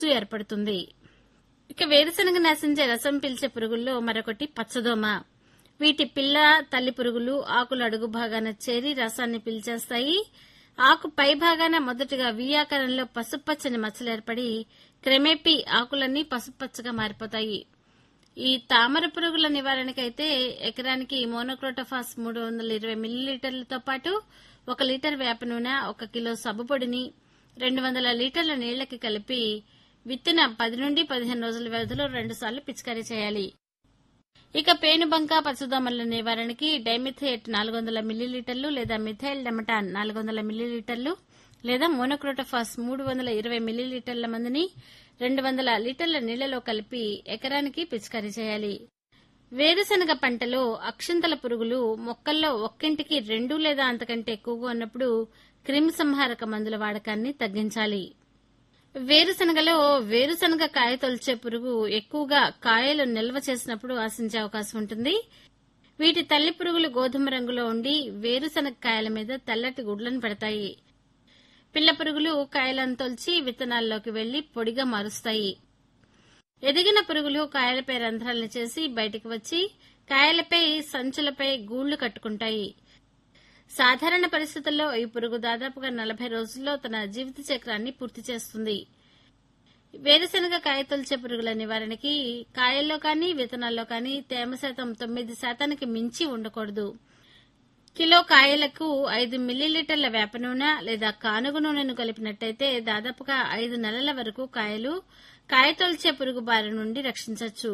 ఏర్పడుతుంది. ఇక వేరుశనగ నాశించే రసం పీల్చే పురుగుల్లో మరొకటి పచ్చదోమ. వీటి పిల్ల తల్లి పురుగులు ఆకుల అడుగు భాగాన చేరి రసాన్ని పీల్చేస్తాయి. ఆకు పై భాగాన మొదటగా వి ఆకారంలో పసుపచ్చని మచ్చలు ఏర్పడి క్రమేపీ ఆకులన్నీ పసుపచ్చగా మారిపోతాయి. ఈ తామర పురుగుల నివారణకైతే ఎకరానికి మోనోక్రోటోఫాస్ 320 మిల్లీలీటర్లతో పాటు 1 లీటర్ వేప నూనె, 1 కిలో సబ్బు పొడిని 200 లీటర్ల నీళ్లకి కలిపి విత్తిన 10 నుండి 15 రోజుల వ్యవధిలో 2 సార్లు పిచికారీ చేయాలి. ఇక పేనుబంక పచ్చదోమల నివారణకి డైమిథియేట్ 400 మిల్లీలీటర్లు లేదా మిథైల్ డెమటాన్ 400 మిల్లీలీటర్లు లేదా మోనోక్రోటోఫాస్ 320 మిల్లీలీటర్ల మందుని 200 లీటర్ల నీళ్లలో కలిపి ఎకరానికి పిచికారీ చేయాలి. వేరుశనగ పంటలో అక్షింతల పురుగులు మొక్కల్లో ఒక్కింటికి 2 లేదా అంతకంటే ఎక్కువగా ఉన్నప్పుడు క్రిమిసంహారక మందుల వాడకాన్ని తగ్గించాలి. వేరుశనగలో వేరుశనగ కాయ తొలిచే పురుగు ఎక్కువగా కాయలు నిల్వ చేసినప్పుడు ఆశించే అవకాశం ఉంటుంది. వీటి తల్లి పురుగులు గోధుమ రంగులో ఉండి వేరుశనగ కాయల మీద తెల్లటి గుడ్లను పెడతాయి. పిల్ల పురుగులు కాయలను తొలిచి విత్తనాల్లోకి వెళ్లి పొడిగా మారుస్తాయి. ఎదిగిన పురుగులు కాయలపై రంధ్రాలను చేసి బయటికి వచ్చి కాయలపై సంచులపై గూళ్లు కట్టుకుంటాయి. సాధారణ పరిస్థితుల్లో ఈ పురుగు దాదాపుగా 40 రోజుల్లో తన జీవిత చక్రాన్ని పూర్తి చేస్తుంది. వేరుశనగ కాయ తొలిచే పురుగుల నివారణకి కాయల్లో కానీ విత్తనాల్లో కానీ తేమ శాతం 9% మించి ఉండకూడదు. కిలో కాయలకు 5 మిల్లీలీటర్ల వేప నూనె లేదా కానుగ నూనెను కలిపినట్టయితే దాదాపుగా 5 నెలల వరకు కాయలు కాయ తొలిచే పురుగు బారి నుండి రక్షించవచ్చు.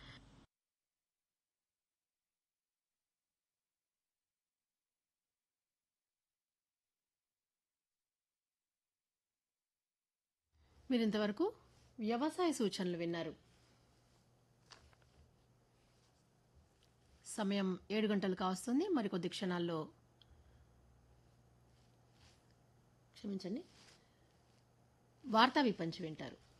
మీరింతవరకు వ్యవసాయ సూచనలు విన్నారు. సమయం 7 గంటలు కావస్తుంది. మరికొద్ది క్షణాల్లో వార్తా విపంచి వింటారు.